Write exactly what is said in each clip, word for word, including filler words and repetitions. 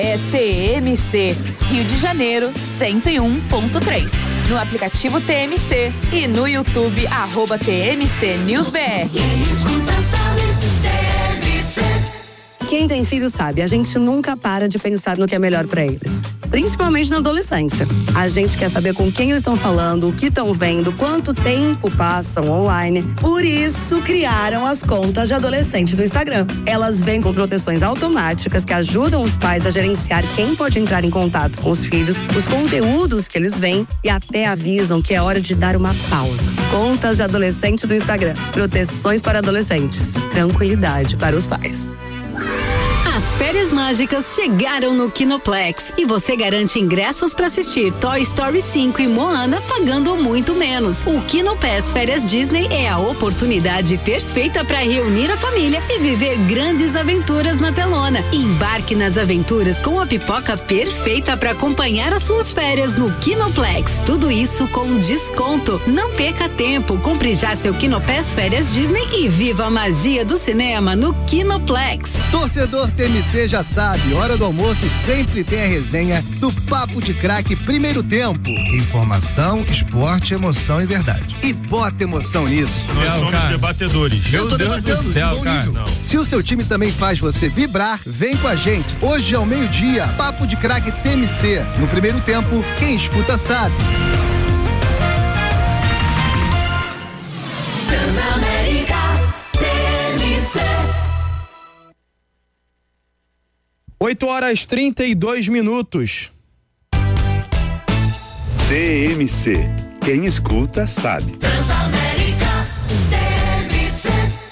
É T M C, Rio de Janeiro, cento e um ponto três. No aplicativo T M C e no YouTube, arroba T M C News B R. Quem tem filho sabe, a gente nunca para de pensar no que é melhor para eles. Principalmente na adolescência. A gente quer saber com quem eles estão falando, o que estão vendo, quanto tempo passam online. Por isso, criaram as contas de adolescente do Instagram. Elas vêm com proteções automáticas que ajudam os pais a gerenciar quem pode entrar em contato com os filhos, os conteúdos que eles veem e até avisam que é hora de dar uma pausa. Contas de adolescente do Instagram. Proteções para adolescentes. Tranquilidade para os pais. As férias mágicas chegaram no Kinoplex e você garante ingressos para assistir Toy Story cinco e Moana pagando muito menos. O Kinopass Férias Disney é a oportunidade perfeita para reunir a família e viver grandes aventuras na telona. Embarque nas aventuras com a pipoca perfeita para acompanhar as suas férias no Kinoplex. Tudo isso com desconto. Não perca tempo, compre já seu Kinopass Férias Disney e viva a magia do cinema no Kinoplex. Torcedor T M C já sabe, hora do almoço sempre tem a resenha do Papo de Craque Primeiro Tempo. Informação, esporte, emoção e verdade. E bota emoção nisso. Nós somos cara. debatedores. Meu Deus Deus do céu, cara. Não. Se o seu time também faz você vibrar, vem com a gente. Hoje ao meio-dia, Papo de Craque T M C. No Primeiro Tempo, quem escuta sabe. oito horas trinta e dois minutos. T M C. Quem escuta sabe. Transamérica T M C.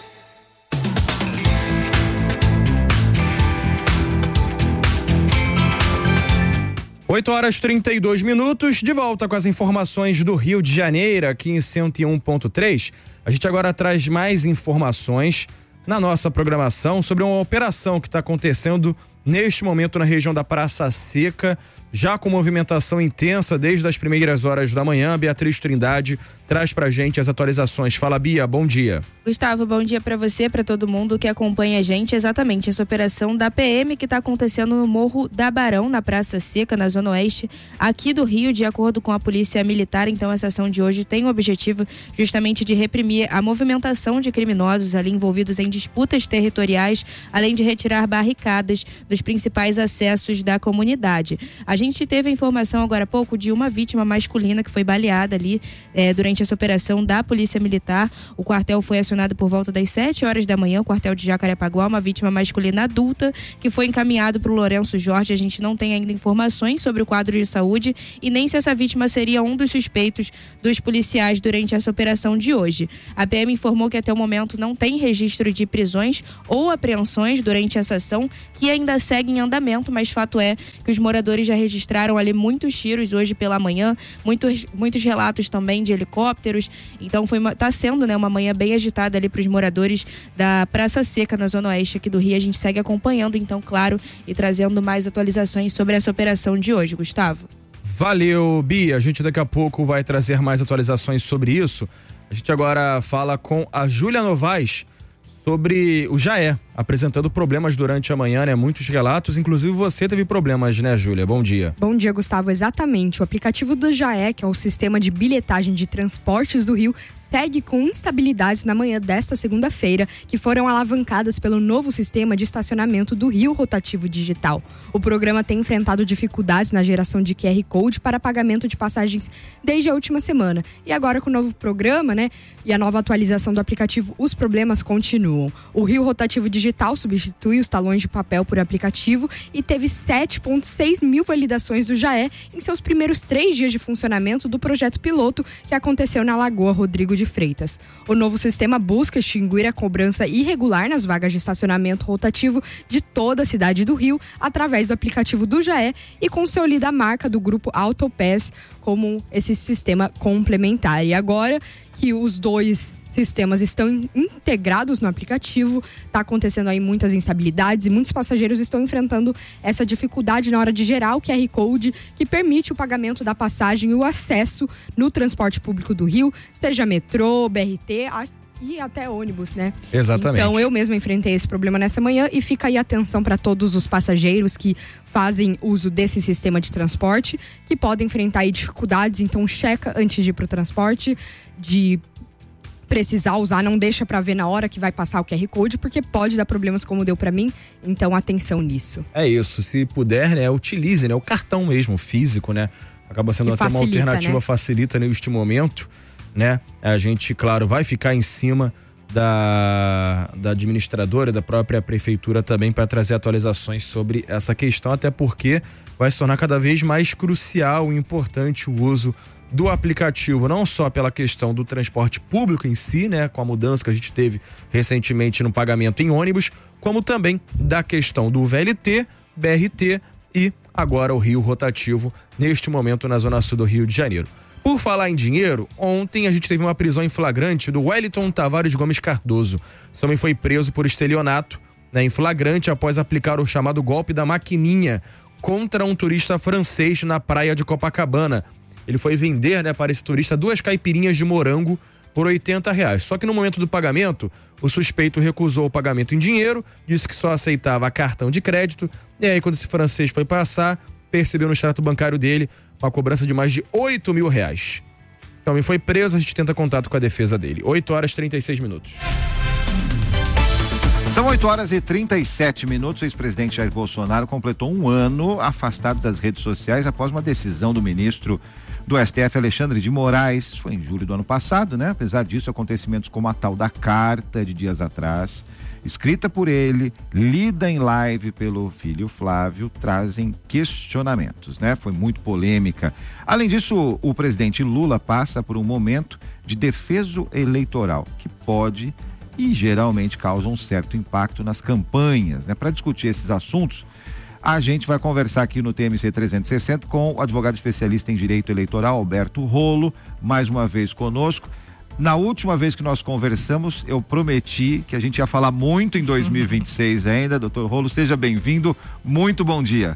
oito horas trinta e dois minutos, de volta com as informações do Rio de Janeiro, aqui em cento e um ponto três. A gente agora traz mais informações na nossa programação sobre uma operação que está acontecendo neste momento na região da Praça Seca, já com movimentação intensa desde as primeiras horas da manhã. Beatriz Trindade traz pra gente as atualizações. Fala, Bia, bom dia. Gustavo, bom dia para você, para todo mundo que acompanha a gente. Exatamente, essa operação da P M que está acontecendo no Morro da Barão, na Praça Seca, na Zona Oeste, aqui do Rio, de acordo com a Polícia Militar. Então, essa ação de hoje tem o objetivo justamente de reprimir a movimentação de criminosos ali envolvidos em disputas territoriais, além de retirar barricadas dos principais acessos da comunidade. A gente teve a informação agora há pouco de uma vítima masculina que foi baleada ali eh, durante essa operação da Polícia Militar. O quartel foi acionado por volta das sete horas da manhã, o quartel de Jacarepaguá, uma vítima masculina adulta que foi encaminhado para o Lourenço Jorge. A gente não tem ainda informações sobre o quadro de saúde e nem se essa vítima seria um dos suspeitos dos policiais durante essa operação de hoje. A P M informou que até o momento não tem registro de prisões ou apreensões durante essa ação, que ainda segue em andamento, mas fato é que os moradores já registraram ali muitos tiros hoje pela manhã, muitos, muitos relatos também de helicópteros. Então foi uma, tá sendo, né, uma manhã bem agitada ali para os moradores da Praça Seca, na Zona Oeste aqui do Rio. A gente segue acompanhando, então, claro, e trazendo mais atualizações sobre essa operação de hoje. Gustavo. Valeu, Bia. A gente daqui a pouco vai trazer mais atualizações sobre isso. A gente agora fala com a Júlia Novaes sobre o Jaé, apresentando problemas durante a manhã, né? Muitos relatos, inclusive você teve problemas, né, Júlia? Bom dia. Bom dia, Gustavo. Exatamente. O aplicativo do Jaé, que é o sistema de bilhetagem de transportes do Rio, segue com instabilidades na manhã desta segunda-feira, que foram alavancadas pelo novo sistema de estacionamento do Rio Rotativo Digital. O programa tem enfrentado dificuldades na geração de Q R Code para pagamento de passagens desde a última semana. E agora, com o novo programa, né, e a nova atualização do aplicativo, os problemas continuam. O Rio Rotativo Digital substitui os talões de papel por aplicativo e teve sete vírgula seis mil validações do Jaé em seus primeiros três dias de funcionamento do projeto piloto que aconteceu na Lagoa Rodrigo de Freitas. O novo sistema busca extinguir a cobrança irregular nas vagas de estacionamento rotativo de toda a cidade do Rio através do aplicativo do Jaé e consolida a marca do grupo Autopass como esse sistema complementar. E agora que os dois sistemas estão integrados no aplicativo, está acontecendo aí muitas instabilidades e muitos passageiros estão enfrentando essa dificuldade na hora de gerar o Q R Code que permite o pagamento da passagem e o acesso no transporte público do Rio, seja metrô, B R T, e até ônibus, né? Exatamente. Então eu mesma enfrentei esse problema nessa manhã e fica aí atenção para todos os passageiros que fazem uso desse sistema de transporte, que podem enfrentar aí dificuldades, então checa antes de ir pro transporte, de precisar usar, não deixa para ver na hora que vai passar o Q R Code, porque pode dar problemas como deu para mim, então atenção nisso. É isso, se puder, né, utilize, né, o cartão mesmo, físico, né, acaba sendo que até facilita, uma alternativa, né? facilita neste momento, né, a gente, claro, vai ficar em cima da, da administradora, da própria prefeitura também para trazer atualizações sobre essa questão, até porque vai se tornar cada vez mais crucial e importante o uso do aplicativo, não só pela questão do transporte público em si, né, com a mudança que a gente teve recentemente no pagamento em ônibus, como também da questão do V L T, B R T e agora o Rio Rotativo, neste momento na Zona Sul do Rio de Janeiro. Por falar em dinheiro, ontem a gente teve uma prisão em flagrante do Wellington Tavares Gomes Cardoso. Esse homem foi preso por estelionato, né, em flagrante após aplicar o chamado golpe da maquininha contra um turista francês na praia de Copacabana. Ele foi vender, né, para esse turista duas caipirinhas de morango por oitenta reais. Só que no momento do pagamento, o suspeito recusou o pagamento em dinheiro, disse que só aceitava cartão de crédito. E aí, quando esse francês foi passar, percebeu no extrato bancário dele uma cobrança de mais de oito mil reais. O homem foi preso, a gente tenta contato com a defesa dele. oito horas e trinta e seis minutos. São oito horas e trinta e sete minutos. O ex-presidente Jair Bolsonaro completou um ano afastado das redes sociais após uma decisão do ministro do S T F, Alexandre de Moraes. Isso foi em julho do ano passado, né? Apesar disso, acontecimentos como a tal da carta de dias atrás, escrita por ele, lida em live pelo filho Flávio, trazem questionamentos, né? Foi muito polêmica. Além disso, o presidente Lula passa por um momento de defeso eleitoral, que pode e geralmente causa um certo impacto nas campanhas, né? Para discutir esses assuntos, a gente vai conversar aqui no T M C trezentos e sessenta com o advogado especialista em direito eleitoral, Alberto Rolo, mais uma vez conosco. Na última vez que nós conversamos, eu prometi que a gente ia falar muito em dois mil e vinte e seis ainda. Doutor Rolo, seja bem-vindo, muito bom dia.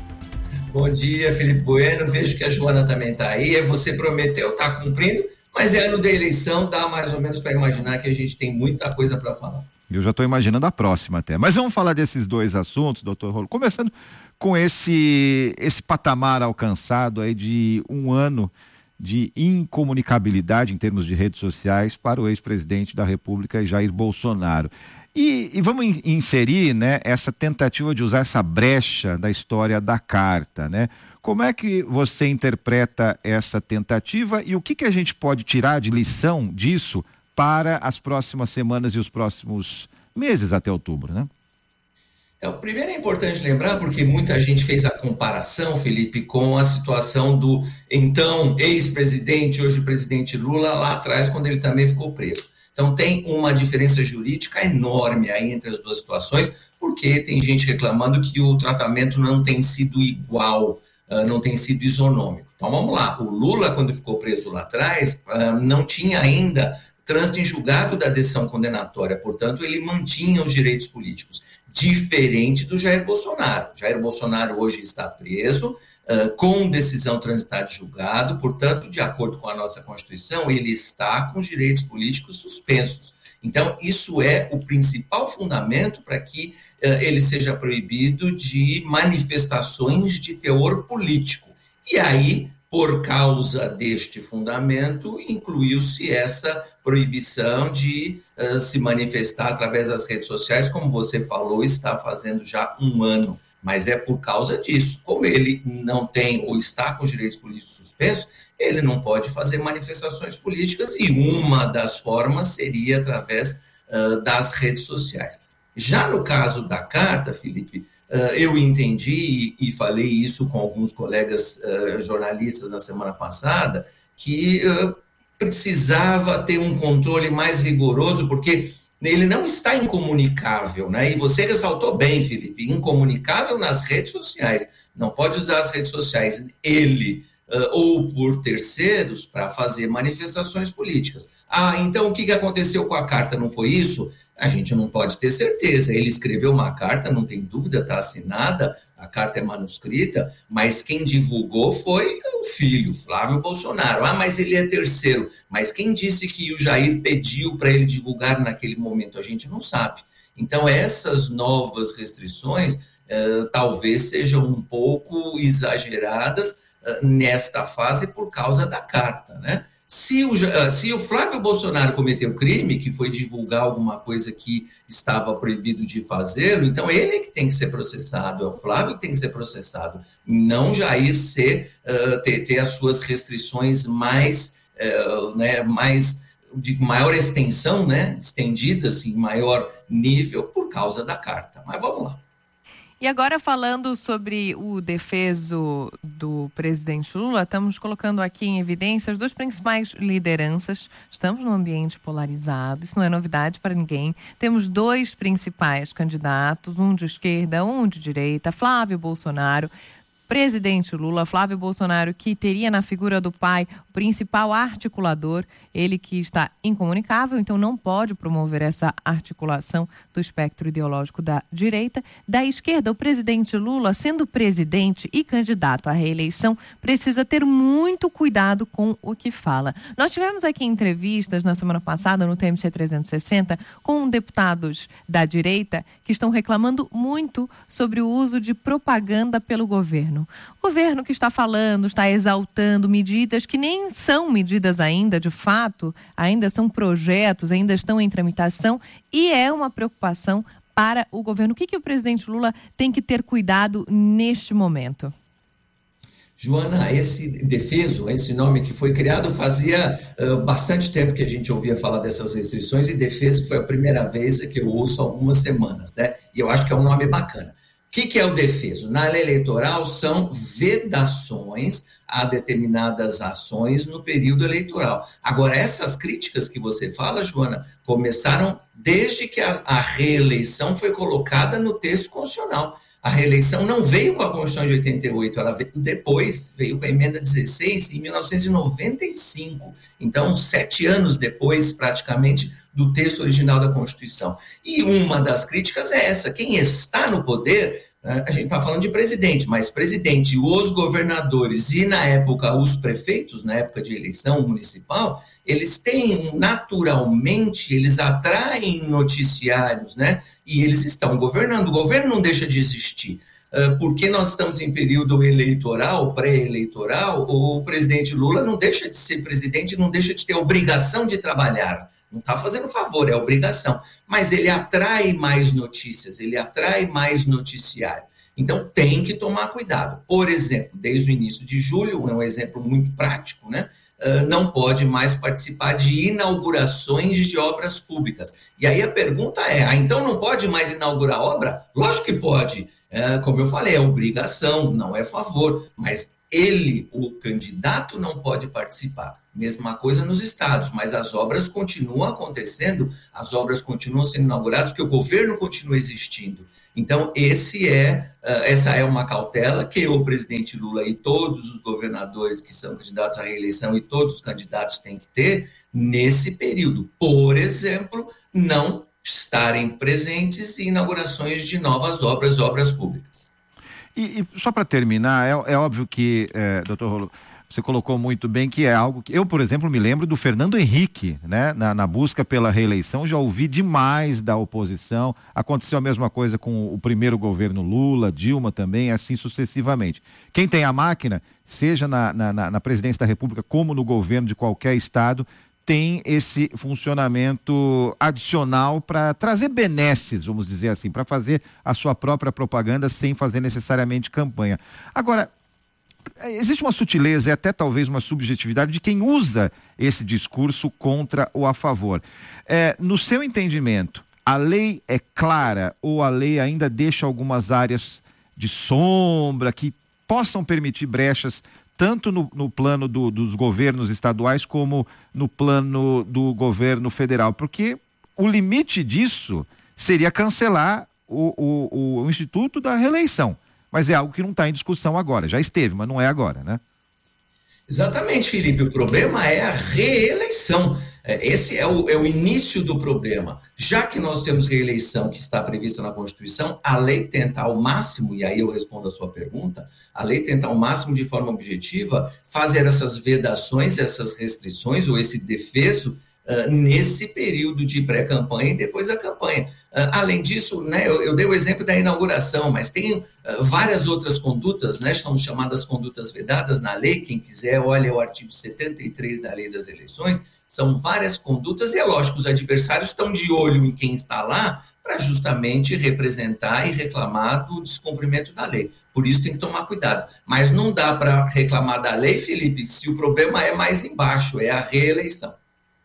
Bom dia, Felipe Bueno, vejo que a Joana também está aí, você prometeu, está cumprindo, mas é ano da eleição, dá mais ou menos para imaginar que a gente tem muita coisa para falar. Eu já estou imaginando a próxima até. Mas vamos falar desses dois assuntos, doutor Rolo. Começando com esse, esse patamar alcançado aí de um ano de incomunicabilidade em termos de redes sociais para o ex-presidente da República, Jair Bolsonaro. E, e vamos in, inserir, né, essa tentativa de usar essa brecha da história da carta, né? Como é que você interpreta essa tentativa e o que, que a gente pode tirar de lição disso para as próximas semanas e os próximos meses até outubro, né? Então, primeiro é importante lembrar, porque muita gente fez a comparação, Felipe, com a situação do então ex-presidente, hoje presidente Lula, lá atrás, quando ele também ficou preso. Então tem uma diferença jurídica enorme aí entre as duas situações, porque tem gente reclamando que o tratamento não tem sido igual, não tem sido isonômico. Então vamos lá, o Lula, quando ficou preso lá atrás, não tinha ainda trânsito em julgado da decisão condenatória, portanto, ele mantinha os direitos políticos, diferente do Jair Bolsonaro. Jair Bolsonaro hoje está preso, uh, com decisão transitada de julgado, portanto, de acordo com a nossa Constituição, ele está com os direitos políticos suspensos. Então, isso é o principal fundamento para que uh, ele seja proibido de manifestações de teor político. E aí, por causa deste fundamento, incluiu-se essa proibição de uh, se manifestar através das redes sociais, como você falou, está fazendo já um ano. Mas é por causa disso. Como ele não tem ou está com os direitos políticos suspensos, ele não pode fazer manifestações políticas e uma das formas seria através uh, das redes sociais. Já no caso da carta, Felipe, Uh, eu entendi e, e falei isso com alguns colegas uh, jornalistas na semana passada, que uh, precisava ter um controle mais rigoroso, porque ele não está incomunicável, né? E você ressaltou bem, Felipe, incomunicável nas redes sociais. Não pode usar as redes sociais, ele uh, ou por terceiros, para fazer manifestações políticas. Ah, então o que aconteceu com a carta? Não foi isso? A gente não pode ter certeza. Ele escreveu uma carta, não tem dúvida, está assinada, a carta é manuscrita, mas quem divulgou foi o filho, Flávio Bolsonaro. Ah, mas ele é terceiro. Mas quem disse que o Jair pediu para ele divulgar naquele momento? A gente não sabe. Então, essas novas restrições uh, talvez sejam um pouco exageradas uh, nesta fase por causa da carta, né? Se o, uh, se o Flávio Bolsonaro cometeu crime, que foi divulgar alguma coisa que estava proibido de fazê-lo, então ele é que tem que ser processado, é o Flávio que tem que ser processado, não Jair ser, uh, ter, ter as suas restrições mais, uh, né, mais de maior extensão, né, estendidas em maior nível por causa da carta. Mas vamos lá. E agora, falando sobre o defeso do presidente Lula, estamos colocando aqui em evidência as duas principais lideranças. Estamos num ambiente polarizado, isso não é novidade para ninguém. Temos dois principais candidatos, um de esquerda, um de direita, Flávio Bolsonaro. Presidente Lula, Flávio Bolsonaro, que teria na figura do pai o principal articulador, ele que está incomunicável, então não pode promover essa articulação do espectro ideológico da direita. Da esquerda, o presidente Lula, sendo presidente e candidato à reeleição, precisa ter muito cuidado com o que fala. Nós tivemos aqui entrevistas na semana passada no T M C trezentos e sessenta com deputados da direita que estão reclamando muito sobre o uso de propaganda pelo governo. O governo que está falando, está exaltando medidas que nem são medidas ainda, de fato, ainda são projetos, ainda estão em tramitação e é uma preocupação para o governo. O que, que o presidente Lula tem que ter cuidado neste momento? Joana, esse defeso, esse nome que foi criado, fazia uh, bastante tempo que a gente ouvia falar dessas restrições e defeso foi a primeira vez que eu ouço há algumas semanas, né? E eu acho que é um nome bacana. O que, que é o defeso? Na lei eleitoral são vedações a determinadas ações no período eleitoral. Agora, essas críticas que você fala, Joana, começaram desde que a, a reeleição foi colocada no texto constitucional. A reeleição não veio com a Constituição de oitenta e oito, ela veio depois, veio com a emenda dezesseis em mil novecentos e noventa e cinco. Então, sete anos depois, praticamente, do texto original da Constituição. E uma das críticas é essa: quem está no poder, a gente está falando de presidente, mas presidente, os governadores e, na época, os prefeitos, na época de eleição municipal, eles têm, naturalmente, eles atraem noticiários, né? E eles estão governando. O governo não deixa de existir. Porque nós estamos em período eleitoral, pré-eleitoral, o presidente Lula não deixa de ser presidente, não deixa de ter obrigação de trabalhar. Não está fazendo favor, é obrigação. Mas ele atrai mais notícias, ele atrai mais noticiário. Então tem que tomar cuidado. Por exemplo, desde o início de julho, é um exemplo muito prático, né? Uh, não pode mais participar de inaugurações de obras públicas. E aí a pergunta é, ah, então não pode mais inaugurar obra? Lógico que pode. Uh, como eu falei, é obrigação, não é favor, mas ele, o candidato, não pode participar. Mesma coisa nos estados, mas as obras continuam acontecendo, as obras continuam sendo inauguradas, porque o governo continua existindo. Então, esse é, uh, essa é uma cautela que o presidente Lula e todos os governadores que são candidatos à reeleição e todos os candidatos têm que ter nesse período. Por exemplo, não estarem presentes em inaugurações de novas obras, obras públicas. E, e só para terminar, é, é óbvio que, é, doutor Rolo, você colocou muito bem que é algo que eu, por exemplo, me lembro do Fernando Henrique, né? Na, na busca pela reeleição, já ouvi demais da oposição. Aconteceu a mesma coisa com o primeiro governo Lula, Dilma também, assim sucessivamente. Quem tem a máquina, seja na, na, na presidência da República como no governo de qualquer estado, tem esse funcionamento adicional para trazer benesses, vamos dizer assim, para fazer a sua própria propaganda sem fazer necessariamente campanha. Agora, existe uma sutileza e até talvez uma subjetividade de quem usa esse discurso contra ou a favor. É, no seu entendimento, a lei é clara ou a lei ainda deixa algumas áreas de sombra que possam permitir brechas tanto no, no plano do, dos governos estaduais como no plano do governo federal? Porque o limite disso seria cancelar o, o, o Instituto da Reeleição. Mas é algo que não está em discussão agora. Já esteve, mas não é agora, né? Exatamente, Felipe. O problema é a reeleição. Esse é o, é o início do problema. Já que nós temos reeleição que está prevista na Constituição, a lei tenta ao máximo, e aí eu respondo a sua pergunta, a lei tenta ao máximo, de forma objetiva, fazer essas vedações, essas restrições, ou esse defeso, uh, nesse período de pré-campanha e depois da campanha. Uh, além disso, né, eu, eu dei o exemplo da inauguração, mas tem uh, várias outras condutas, né, são chamadas condutas vedadas na lei. Quem quiser, olha o artigo setenta e três da Lei das Eleições. São várias condutas e é lógico, os adversários estão de olho em quem está lá para justamente representar e reclamar do descumprimento da lei. Por isso tem que tomar cuidado. Mas não dá para reclamar da lei, Felipe, se o problema é mais embaixo, é a reeleição.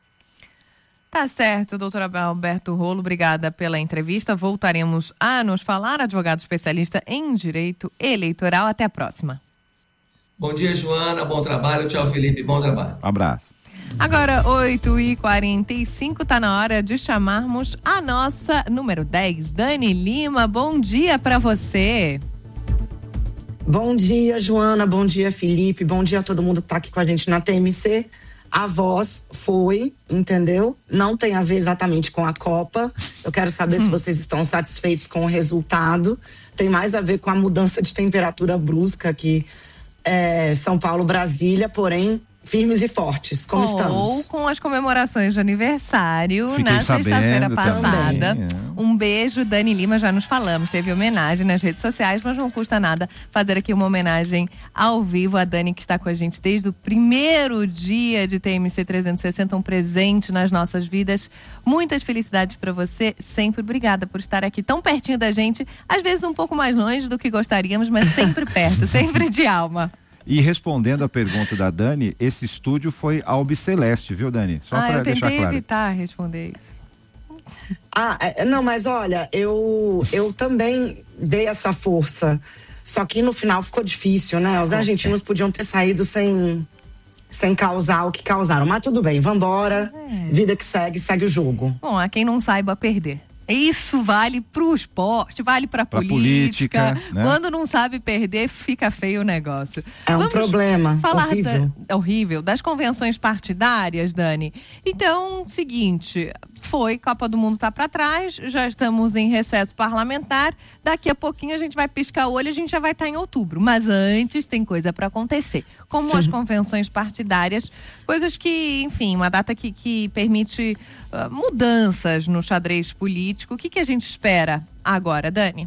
Tá certo, doutor Alberto Rolo, obrigada pela entrevista. Voltaremos a nos falar, advogado especialista em direito eleitoral. Até a próxima. Bom dia, Joana, bom trabalho. Tchau, Felipe, bom trabalho. Um abraço. Agora, oito e quarenta e cinco, tá na hora de chamarmos a nossa número dez, Dani Lima. Bom dia para você. Bom dia, Joana. Bom dia, Felipe. Bom dia a todo mundo que tá aqui com a gente na T M C. A voz foi, entendeu? Não tem a ver exatamente com a Copa. Eu quero saber hum. se vocês estão satisfeitos com o resultado. Tem mais a ver com a mudança de temperatura brusca aqui, é, São Paulo, Brasília, porém firmes e fortes. Como Ou estamos? Ou com as comemorações de aniversário. Fiquei na sexta-feira passada. Também. Um beijo, Dani Lima, já nos falamos. Teve homenagem nas redes sociais, mas não custa nada fazer aqui uma homenagem ao vivo. A Dani, que está com a gente desde o primeiro dia de T M C trezentos e sessenta, um presente nas nossas vidas. Muitas felicidades para você. Sempre obrigada por estar aqui tão pertinho da gente. Às vezes um pouco mais longe do que gostaríamos, mas sempre perto, sempre de alma. E respondendo a pergunta da Dani, esse estúdio foi albiceleste, viu, Dani? Só ah, para eu deixar tentei claro. evitar responder isso. Ah, é, não, mas olha, eu, eu também dei essa força. Só que no final ficou difícil, né? Os argentinos podiam ter saído sem, sem causar o que causaram. Mas tudo bem, vambora. É. Vida que segue, segue o jogo. Bom, a quem não saiba perder. Isso vale pro esporte, vale pra, pra política. política né? Quando não sabe perder, fica feio o negócio. É um Vamos problema falar horrível. Da, horrível, das convenções partidárias, Dani. Então, seguinte, foi, Copa do Mundo tá pra trás, já estamos em recesso parlamentar, daqui a pouquinho a gente vai piscar o olho e a gente já vai estar tá em outubro. Mas antes tem coisa pra acontecer. Como as convenções partidárias, coisas que, enfim, uma data que, que permite uh, mudanças no xadrez político. O que, que a gente espera agora, Dani?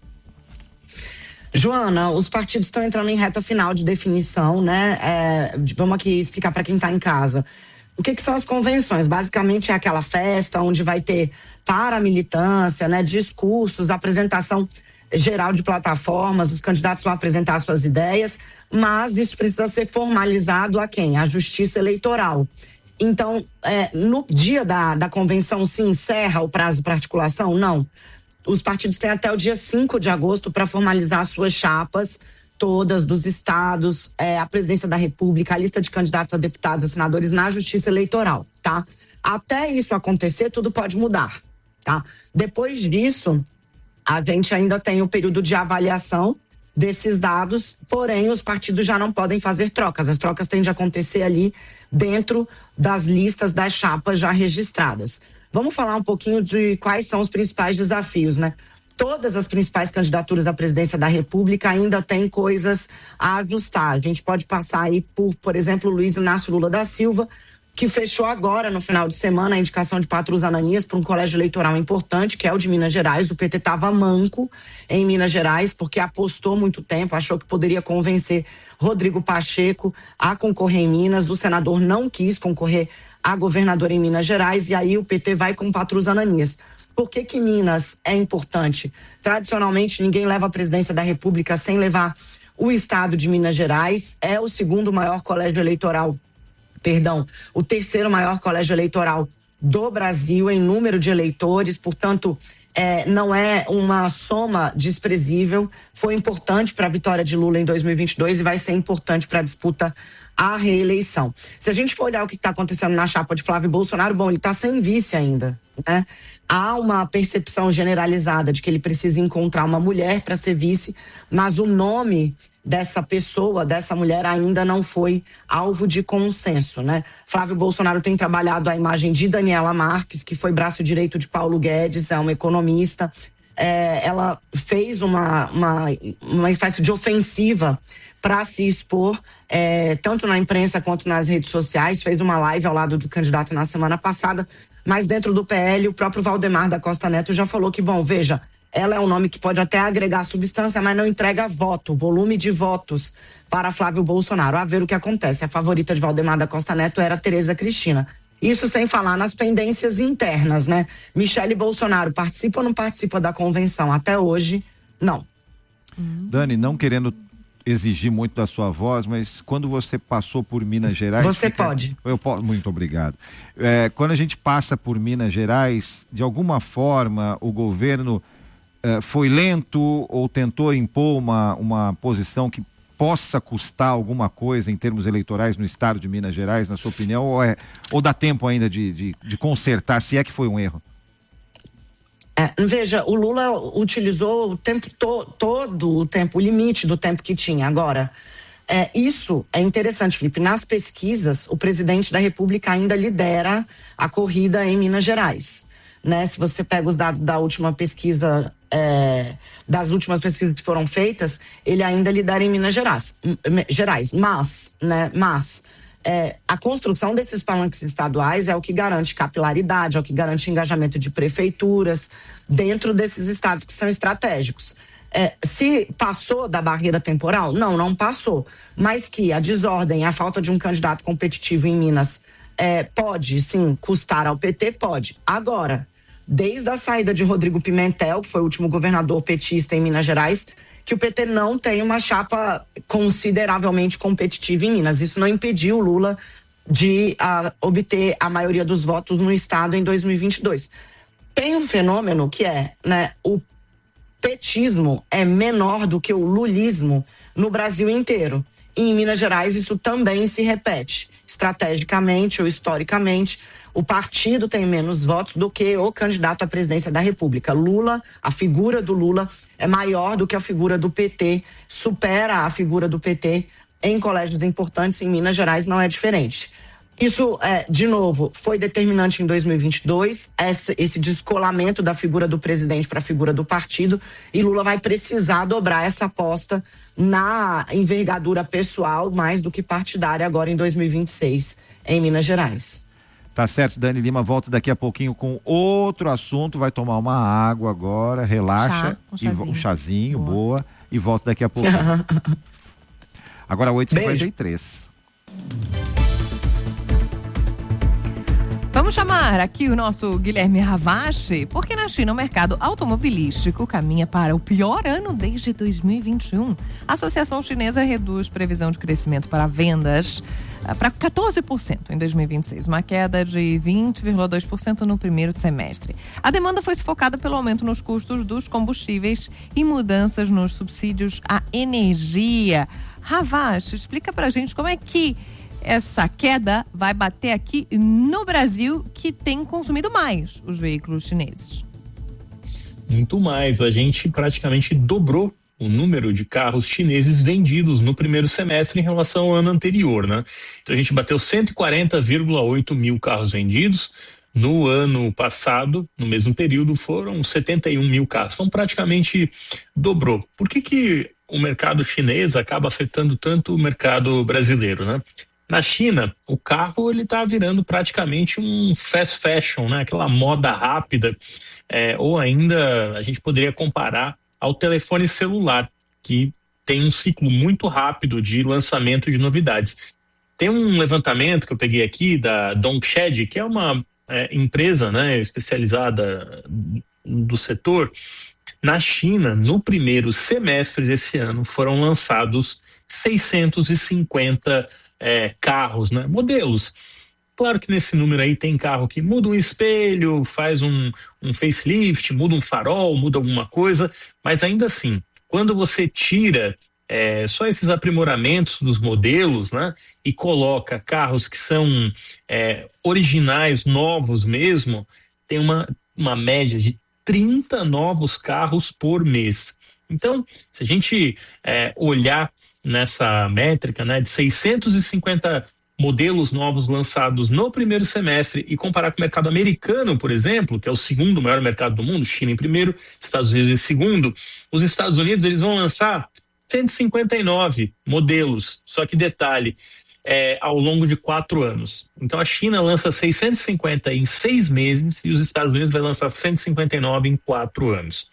Joana, os partidos estão entrando em reta final de definição, né? É, vamos aqui explicar para quem está em casa. O que, que são as convenções? Basicamente é aquela festa onde vai ter para a militância, né, discursos, apresentação geral de plataformas, os candidatos vão apresentar suas ideias, mas isso precisa ser formalizado a quem? A Justiça Eleitoral. Então, é, no dia da, da convenção se encerra o prazo para articulação? Não. Os partidos têm até o dia cinco de agosto para formalizar suas chapas, todas dos estados, é, a presidência da República, a lista de candidatos a deputados e senadores na Justiça Eleitoral, tá? Até isso acontecer, tudo pode mudar, tá? Depois disso, a gente ainda tem o período de avaliação desses dados, porém os partidos já não podem fazer trocas. As trocas têm de acontecer ali dentro das listas das chapas já registradas. Vamos falar um pouquinho de quais são os principais desafios, né? Todas as principais candidaturas à presidência da República ainda têm coisas a ajustar. A gente pode passar aí por, por exemplo, Luiz Inácio Lula da Silva, que fechou agora, no final de semana, a indicação de Patrus Ananias para um colégio eleitoral importante, que é o de Minas Gerais. O P T estava manco em Minas Gerais, porque apostou muito tempo, achou que poderia convencer Rodrigo Pacheco a concorrer em Minas. O senador não quis concorrer a governador em Minas Gerais, e aí o P T vai com Patrus Ananias. Por que que Minas é importante? Tradicionalmente, ninguém leva a presidência da República sem levar o estado de Minas Gerais. É o segundo maior colégio eleitoral Perdão, o terceiro maior colégio eleitoral do Brasil em número de eleitores, portanto, É, não é uma soma desprezível, foi importante para a vitória de Lula em dois mil e vinte e dois e vai ser importante para a disputa à reeleição. Se a gente for olhar o que está acontecendo na chapa de Flávio Bolsonaro, bom, ele está sem vice ainda, né? Há uma percepção generalizada de que ele precisa encontrar uma mulher para ser vice, mas o nome dessa pessoa, dessa mulher, ainda não foi alvo de consenso, né? Flávio Bolsonaro tem trabalhado a imagem de Daniela Marques, que foi braço direito de Paulo Guedes, é uma economista. É, ela fez uma, uma, uma espécie de ofensiva para se expor, é, tanto na imprensa quanto nas redes sociais, fez uma live ao lado do candidato na semana passada, mas dentro do P L, o próprio Valdemar da Costa Neto já falou que, bom, veja, ela é um nome que pode até agregar substância, mas não entrega voto, volume de votos para Flávio Bolsonaro. A ver o que acontece. A favorita de Valdemar da Costa Neto era Tereza Cristina. Isso sem falar nas pendências internas, né? Michele Bolsonaro participa ou não participa da convenção? Até hoje, não. Dani, não querendo exigir muito da sua voz, mas quando você passou por Minas Gerais... Você fica... pode. Eu posso, muito obrigado. É, quando a gente passa por Minas Gerais, de alguma forma o governo é, foi lento ou tentou impor uma, uma posição que possa custar alguma coisa em termos eleitorais no estado de Minas Gerais, na sua opinião, ou, é, ou dá tempo ainda de, de, de consertar, se é que foi um erro? É, veja, o Lula utilizou o tempo to, todo o tempo, o limite do tempo que tinha. Agora, é, isso é interessante, Felipe. Nas pesquisas, o presidente da República ainda lidera a corrida em Minas Gerais. Né? Se você pega os dados da última pesquisa, é, das últimas pesquisas que foram feitas, ele ainda lidera em Minas Gerais. Gerais. Mas, né? Mas É, a construção desses palanques estaduais é o que garante capilaridade, é o que garante engajamento de prefeituras dentro desses estados que são estratégicos. É, se passou da barreira temporal? Não, não passou. Mas que a desordem, a falta de um candidato competitivo em Minas é, pode, sim, custar ao P T? Pode. Agora, desde a saída de Rodrigo Pimentel, que foi o último governador petista em Minas Gerais, que o P T não tem uma chapa consideravelmente competitiva em Minas. Isso não impediu o Lula de uh, obter a maioria dos votos no estado em dois mil e vinte e dois. Tem um fenômeno que é, né, o petismo é menor do que o lulismo no Brasil inteiro. E em Minas Gerais isso também se repete. Estrategicamente ou historicamente, o partido tem menos votos do que o candidato à presidência da República. Lula, a figura do Lula é maior do que a figura do P T, supera a figura do P T em colégios importantes. Em Minas Gerais não é diferente. Isso, é, de novo, foi determinante em dois mil e vinte e dois, esse, esse descolamento da figura do presidente para a figura do partido, e Lula vai precisar dobrar essa aposta na envergadura pessoal mais do que partidária agora em dois mil e vinte e seis, em Minas Gerais. Tá certo, Dani Lima volta daqui a pouquinho com outro assunto, vai tomar uma água agora, relaxa, Chá, um chazinho, e, um chazinho boa. boa, e volta daqui a pouquinho. Agora oito e cinquenta e três. Vamos chamar aqui o nosso Guilherme Ravache, porque na China o mercado automobilístico caminha para o pior ano desde dois mil e vinte e um. A Associação Chinesa reduz previsão de crescimento para vendas para quatorze por cento em dois mil e vinte e seis, uma queda de vinte vírgula dois por cento no primeiro semestre. A demanda foi sufocada pelo aumento nos custos dos combustíveis e mudanças nos subsídios à energia. Ravache, explica pra gente como é que essa queda vai bater aqui no Brasil, que tem consumido mais os veículos chineses. Muito mais. A gente praticamente dobrou o número de carros chineses vendidos no primeiro semestre em relação ao ano anterior, né? Então a gente bateu cento e quarenta vírgula oito mil carros vendidos. No ano passado, no mesmo período, foram setenta e um mil carros. Então praticamente dobrou. Por que que o mercado chinês acaba afetando tanto o mercado brasileiro, né? Na China, o carro ele está virando praticamente um fast fashion, né? Aquela moda rápida, é, ou ainda a gente poderia comparar ao telefone celular, que tem um ciclo muito rápido de lançamento de novidades. Tem um levantamento que eu peguei aqui da Dongshed, que é uma é, empresa, né, especializada do setor. Na China, no primeiro semestre desse ano, foram lançados seiscentos e cinquenta É, carros, né, modelos. Claro que nesse número aí tem carro que muda um espelho, faz um, um facelift, muda um farol, muda alguma coisa, mas ainda assim, quando você tira é, só esses aprimoramentos dos modelos, né, e coloca carros que são é, originais, novos mesmo, tem uma, uma média de trinta novos carros por mês. Então, se a gente é, olhar nessa métrica, né, de seiscentos e cinquenta modelos novos lançados no primeiro semestre e comparar com o mercado americano, por exemplo, que é o segundo maior mercado do mundo, China em primeiro, Estados Unidos em segundo, os Estados Unidos eles vão lançar cento e cinquenta e nove modelos, só que detalhe, é, ao longo de quatro anos. Então a China lança seiscentos e cinquenta em seis meses e os Estados Unidos vai lançar cento e cinquenta e nove em quatro anos.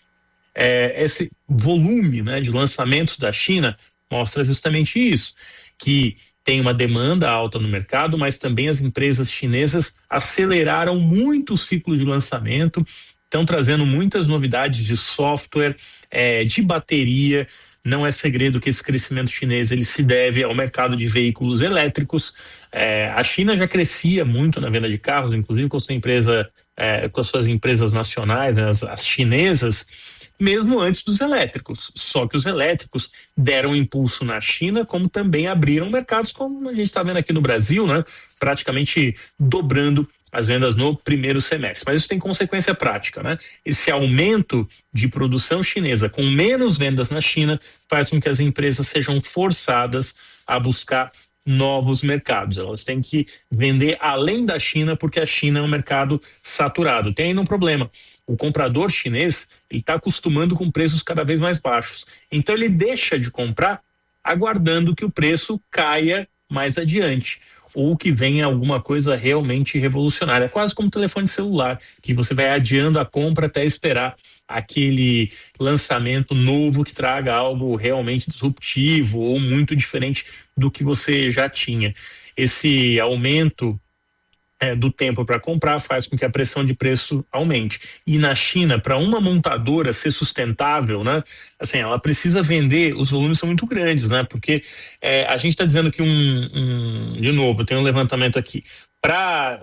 É, esse volume, né, de lançamentos da China mostra justamente isso, que tem uma demanda alta no mercado, mas também as empresas chinesas aceleraram muito o ciclo de lançamento, estão trazendo muitas novidades de software, é, de bateria. Não é segredo que esse crescimento chinês ele se deve ao mercado de veículos elétricos. É, a China já crescia muito na venda de carros, inclusive com a sua empresa, é, com as suas empresas nacionais, né, as, as chinesas, mesmo antes dos elétricos. Só que os elétricos deram impulso na China, como também abriram mercados, como a gente está vendo aqui no Brasil, né? Praticamente dobrando as vendas no primeiro semestre. Mas isso tem consequência prática, né? Esse aumento de produção chinesa com menos vendas na China faz com que as empresas sejam forçadas a buscar novos mercados. Elas têm que vender além da China, porque a China é um mercado saturado. Tem ainda um problema. O comprador chinês ele está acostumando com preços cada vez mais baixos. Então ele deixa de comprar aguardando que o preço caia mais adiante, ou que venha alguma coisa realmente revolucionária. É quase como um telefone celular, que você vai adiando a compra até esperar aquele lançamento novo que traga algo realmente disruptivo ou muito diferente do que você já tinha. Esse aumento É, do tempo para comprar faz com que a pressão de preço aumente. E na China, para uma montadora ser sustentável, né, assim, ela precisa vender, os volumes são muito grandes, né, porque é, a gente está dizendo que um, um, de novo, tem um levantamento aqui, para,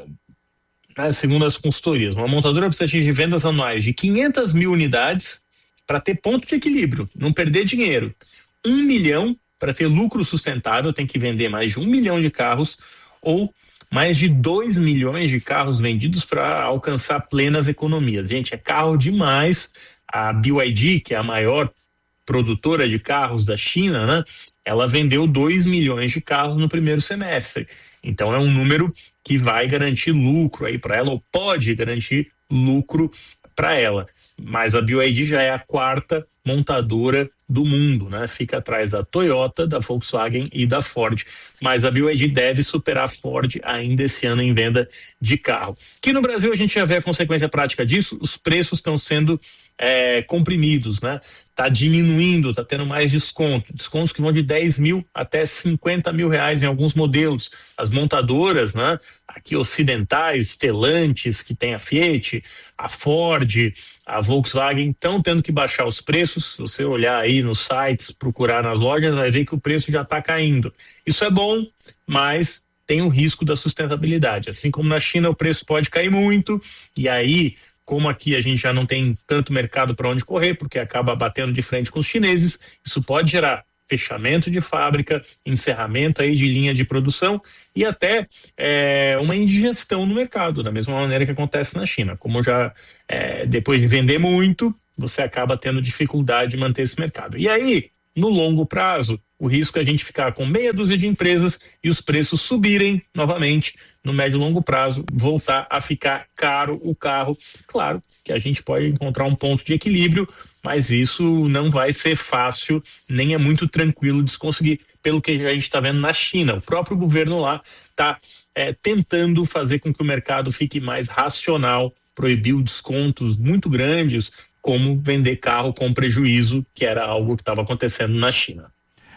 né, segundo as consultorias, uma montadora precisa atingir vendas anuais de quinhentas mil unidades para ter ponto de equilíbrio, não perder dinheiro. Um milhão para ter lucro sustentável, tem que vender mais de um milhão de carros, ou mais de dois milhões de carros vendidos para alcançar plenas economias. Gente, é carro demais. A B Y D, que é a maior produtora de carros da China, né? Ela vendeu dois milhões de carros no primeiro semestre. Então é um número que vai garantir lucro aí para ela, ou pode garantir lucro para ela. Mas a B Y D já é a quarta montadora do mundo, né? Fica atrás da Toyota, da Volkswagen e da Ford. Mas a B Y D deve superar a Ford ainda esse ano em venda de carro. Aqui no Brasil a gente já vê a consequência prática disso, os preços estão sendo é, comprimidos, né? Tá diminuindo, tá tendo mais desconto, descontos que vão de dez mil até cinquenta mil reais em alguns modelos. As montadoras, né? Aqui ocidentais, Stellantis, que tem a Fiat, a Ford, a Volkswagen, estão tendo que baixar os preços. Se você olhar aí nos sites, procurar nas lojas, vai ver que o preço já está caindo. Isso é bom, mas tem o risco da sustentabilidade. Assim como na China o preço pode cair muito, e aí, como aqui a gente já não tem tanto mercado para onde correr, porque acaba batendo de frente com os chineses, isso pode gerar fechamento de fábrica, encerramento aí de linha de produção e até é, uma indigestão no mercado, da mesma maneira que acontece na China. Como já é, depois de vender muito, você acaba tendo dificuldade de manter esse mercado. E aí, no longo prazo, o risco é a gente ficar com meia dúzia de empresas e os preços subirem novamente, no médio e longo prazo, voltar a ficar caro o carro. Claro que a gente pode encontrar um ponto de equilíbrio, mas isso não vai ser fácil, nem é muito tranquilo de se conseguir, pelo que a gente está vendo na China. O próprio governo lá está é, tentando fazer com que o mercado fique mais racional, proibiu descontos muito grandes, como vender carro com prejuízo, que era algo que estava acontecendo na China.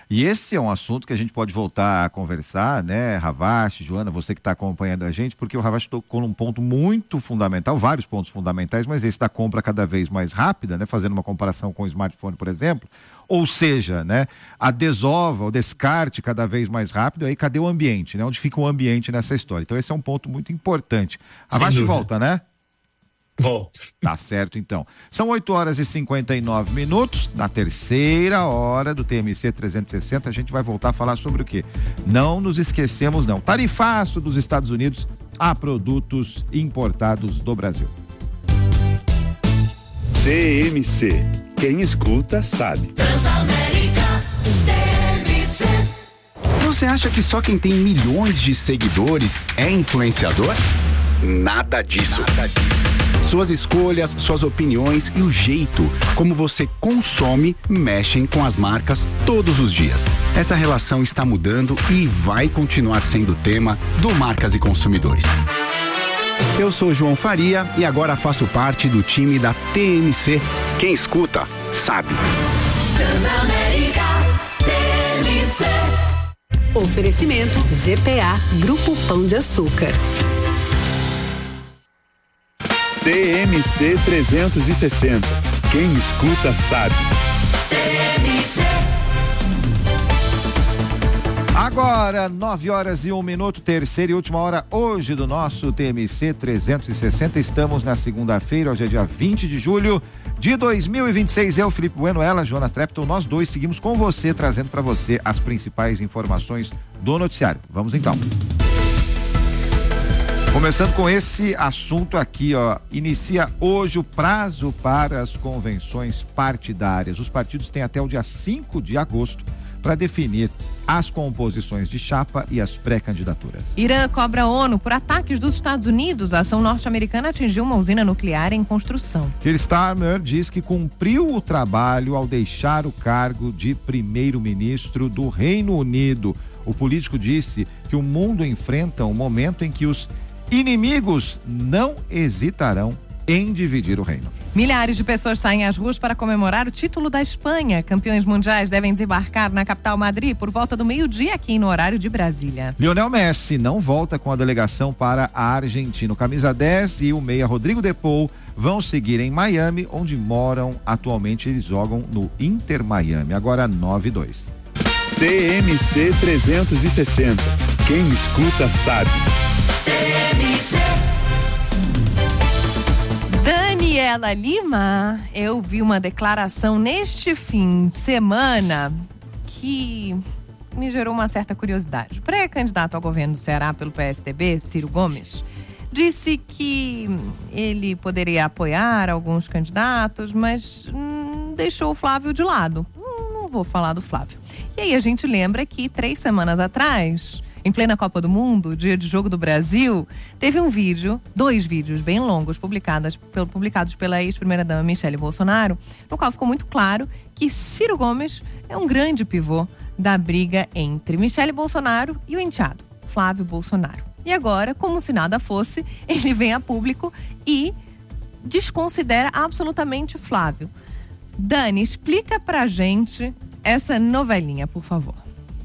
E esse é um assunto que a gente pode voltar a conversar, né, Ravache, Joana, você que está acompanhando a gente, porque o Ravache tocou num ponto muito fundamental, vários pontos fundamentais, mas esse da compra cada vez mais rápida, né, fazendo uma comparação com o smartphone, por exemplo, ou seja, né, a desova, o descarte cada vez mais rápido, aí cadê o ambiente, né, onde fica o ambiente nessa história? Então esse é um ponto muito importante. Ravache volta, né? Volto. Tá certo, então. São oito horas e cinquenta e nove minutos. Na terceira hora do T M C trezentos e sessenta, a gente vai voltar a falar sobre o quê? Não nos esquecemos, não. Tarifaço dos Estados Unidos a produtos importados do Brasil. T M C. Quem escuta, sabe. Transamérica, T M C. Você acha que só quem tem milhões de seguidores é influenciador? Nada disso. Nada disso. Suas escolhas, suas opiniões e o jeito como você consome mexem com as marcas todos os dias. Essa relação está mudando e vai continuar sendo tema do Marcas e Consumidores. Eu sou João Faria e agora faço parte do time da T M C. Quem escuta, sabe. Transamérica, T M C. Oferecimento G P A, Grupo Pão de Açúcar. T M C trezentos e sessenta. Quem escuta sabe. T M C. Agora, nove horas e um minuto, terceira e última hora hoje do nosso T M C trezentos e sessenta. Estamos na segunda-feira, hoje é dia vinte de julho de dois mil e vinte e seis. Eu, Felipe Bueno, ela, Joana Trepton, nós dois seguimos com você, trazendo para você as principais informações do noticiário. Vamos então. Começando com esse assunto aqui, ó, inicia hoje o prazo para as convenções partidárias. Os partidos têm até o dia cinco de agosto para definir as composições de chapa e as pré-candidaturas. Irã cobra a ONU por ataques dos Estados Unidos. A ação norte-americana atingiu uma usina nuclear em construção. Keir Starmer diz que cumpriu o trabalho ao deixar o cargo de primeiro-ministro do Reino Unido. O político disse que o mundo enfrenta um momento em que os inimigos não hesitarão em dividir o reino. Milhares de pessoas saem às ruas para comemorar o título da Espanha. Campeões mundiais devem desembarcar na capital Madrid por volta do meio-dia aqui no horário de Brasília. Lionel Messi não volta com a delegação para a Argentina. O camisa dez e o meia Rodrigo De Paul vão seguir em Miami, onde moram atualmente. Eles jogam no Inter Miami. Agora nove e dois. T M C trezentos e sessenta. Quem escuta sabe. T M C. Daniela Lima, eu vi uma declaração neste fim de semana que me gerou uma certa curiosidade. O pré-candidato ao governo do Ceará pelo P S D B, Ciro Gomes, disse que ele poderia apoiar alguns candidatos, mas hum, deixou o Flávio de lado. Hum, não vou falar do Flávio. E aí a gente lembra que três semanas atrás, em plena Copa do Mundo, dia de jogo do Brasil, teve um vídeo, dois vídeos bem longos, publicados, publicados pela ex-primeira-dama Michele Bolsonaro, no qual ficou muito claro que Ciro Gomes é um grande pivô da briga entre Michele Bolsonaro e o enteado, Flávio Bolsonaro. E agora, como se nada fosse, ele vem a público e desconsidera absolutamente Flávio. Dani, explica pra gente essa novelinha, por favor.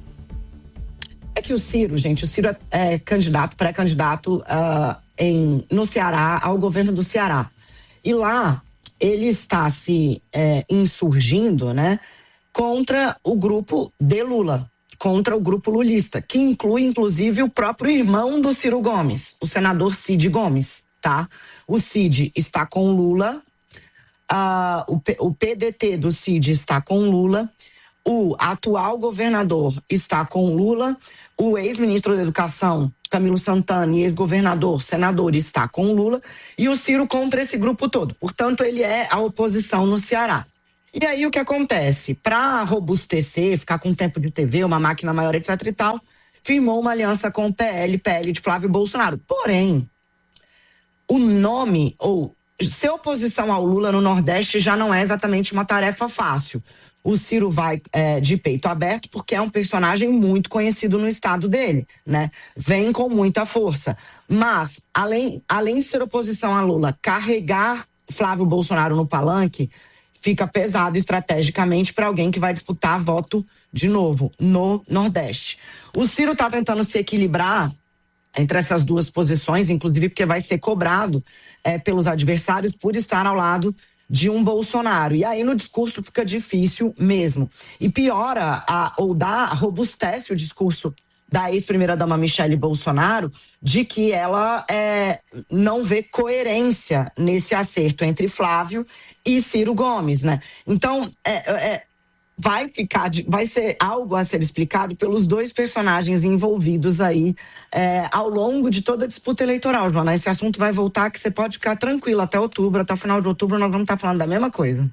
É que o Ciro, gente, o Ciro é, é candidato, pré-candidato uh, em, no Ceará, ao governo do Ceará. E lá ele está se é, insurgindo, né, contra o grupo de Lula, contra o grupo lulista, que inclui, inclusive, o próprio irmão do Ciro Gomes, o senador Cid Gomes, tá? O Cid está com Lula, uh, o, P, o P D T do Cid está com Lula, o atual governador está com Lula, o ex-ministro da Educação, Camilo Santana, e ex-governador, senador, está com Lula, e o Ciro contra esse grupo todo. Portanto, ele é a oposição no Ceará. E aí o que acontece? Para robustecer, ficar com tempo de T V, uma máquina maior, etc e tal, firmou uma aliança com o P L, P L de Flávio Bolsonaro. Porém, o nome, ou ser oposição ao Lula no Nordeste já não é exatamente uma tarefa fácil. O Ciro vai é, de peito aberto porque é um personagem muito conhecido no estado dele, né? Vem com muita força. Mas, além, além de ser oposição a Lula, carregar Flávio Bolsonaro no palanque fica pesado estrategicamente para alguém que vai disputar voto de novo no Nordeste. O Ciro está tentando se equilibrar entre essas duas posições, inclusive porque vai ser cobrado é, pelos adversários por estar ao lado de um Bolsonaro. E aí no discurso fica difícil mesmo. E piora, a, ou dá, robustece o discurso da ex-primeira-dama Michele Bolsonaro de que ela é, não vê coerência nesse acerto entre Flávio e Ciro Gomes, né? Então, é, é, vai ficar, de, vai ser algo a ser explicado pelos dois personagens envolvidos aí é, ao longo de toda a disputa eleitoral, Joana. Esse assunto vai voltar, que você pode ficar tranquilo até outubro, até o final de outubro nós vamos estar falando da mesma coisa.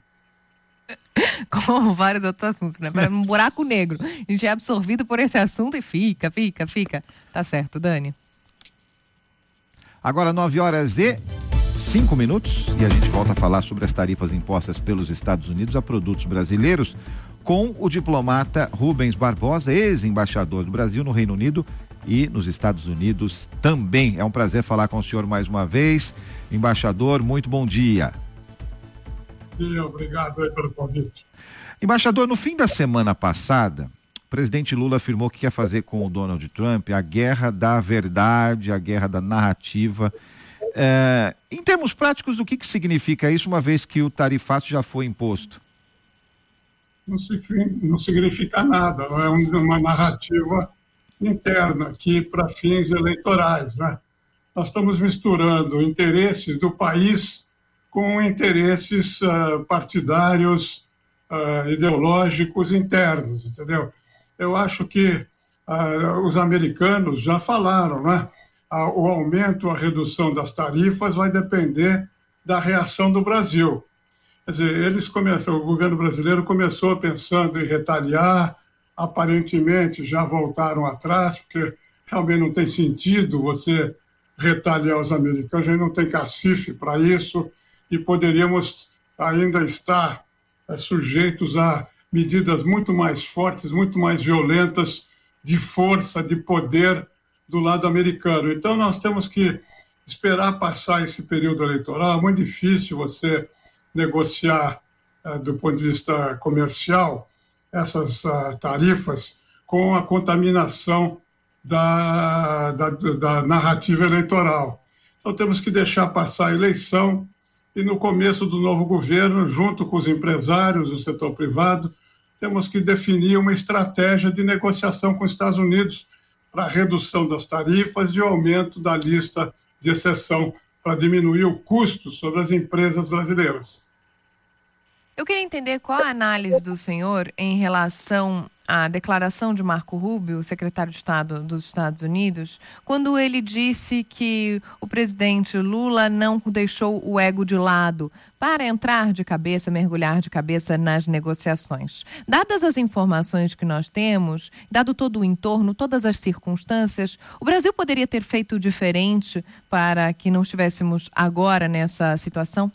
Como vários outros assuntos, né? Para um buraco negro. A gente é absorvido por esse assunto e fica, fica, fica. Tá certo, Dani. Agora nove horas e cinco minutos e a gente volta a falar sobre as tarifas impostas pelos Estados Unidos a produtos brasileiros com o diplomata Rubens Barbosa, ex-embaixador do Brasil no Reino Unido e nos Estados Unidos também. É um prazer falar com o senhor mais uma vez. Embaixador, muito bom dia. E obrigado aí pelo convite. Embaixador, no fim da semana passada, o presidente Lula afirmou que quer fazer com o Donald Trump a guerra da verdade, a guerra da narrativa. É, em termos práticos, o que, que significa isso, uma vez que o tarifaço já foi imposto? Não, não significa nada, não é uma narrativa interna aqui para fins eleitorais, né? Nós estamos misturando interesses do país com interesses uh, partidários, uh, ideológicos internos, entendeu? Eu acho que uh, os americanos já falaram, né? Uh, o aumento, a redução das tarifas vai depender da reação do Brasil. Quer dizer, eles começam, o governo brasileiro começou pensando em retaliar, aparentemente já voltaram atrás, porque realmente não tem sentido você retaliar os americanos, a gente não tem cacife para isso, e poderíamos ainda estar é, sujeitos a medidas muito mais fortes, muito mais violentas, de força, de poder do lado americano. Então nós temos que esperar passar esse período eleitoral. É muito difícil você negociar é, do ponto de vista comercial essas uh, tarifas com a contaminação da, da, da narrativa eleitoral. Então temos que deixar passar a eleição e no começo do novo governo, junto com os empresários do setor privado, temos que definir uma estratégia de negociação com os Estados Unidos para a redução das tarifas e o aumento da lista de exceção para diminuir o custo sobre as empresas brasileiras. Eu queria entender qual a análise do senhor em relação à declaração de Marco Rubio, secretário de Estado dos Estados Unidos, quando ele disse que o presidente Lula não deixou o ego de lado para entrar de cabeça, mergulhar de cabeça nas negociações. Dadas as informações que nós temos, dado todo o entorno, todas as circunstâncias, o Brasil poderia ter feito diferente para que não estivéssemos agora nessa situação?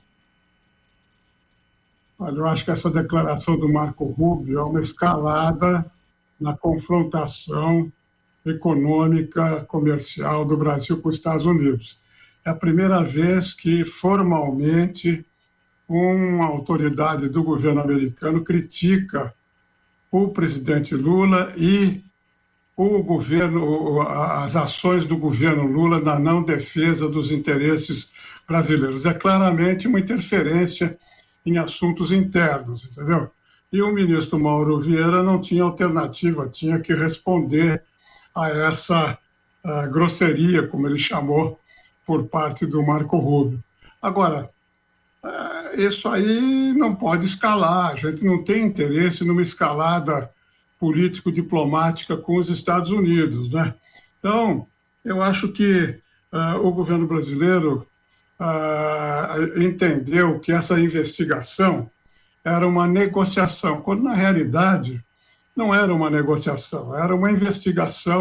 Olha, eu acho que essa declaração do Marco Rubio é uma escalada na confrontação econômica, comercial do Brasil com os Estados Unidos. É a primeira vez que, formalmente, uma autoridade do governo americano critica o presidente Lula e o governo, as ações do governo Lula na não defesa dos interesses brasileiros. É claramente uma interferência em assuntos internos, entendeu? E o ministro Mauro Vieira não tinha alternativa, tinha que responder a essa a grosseria, como ele chamou, por parte do Marco Rubio. Agora, isso aí não pode escalar, a gente não tem interesse numa escalada político-diplomática com os Estados Unidos, né? Então, eu acho que uh, o governo brasileiro Uh, entendeu que essa investigação era uma negociação, quando na realidade não era uma negociação, era uma investigação